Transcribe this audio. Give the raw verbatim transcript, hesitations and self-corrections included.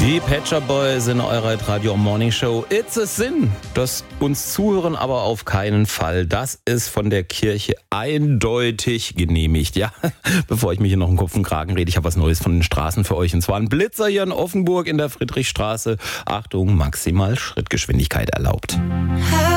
Die Pet Shop Boys in eurer Radio Morning Show. It's a Sin. Das uns zuhören aber auf keinen Fall. Das ist von der Kirche eindeutig genehmigt. Ja, bevor ich mich hier noch im Kopf und Kragen rede, ich habe was Neues von den Straßen für euch. Und zwar ein Blitzer hier in Offenburg in der Friedrichstraße. Achtung, maximal Schrittgeschwindigkeit erlaubt.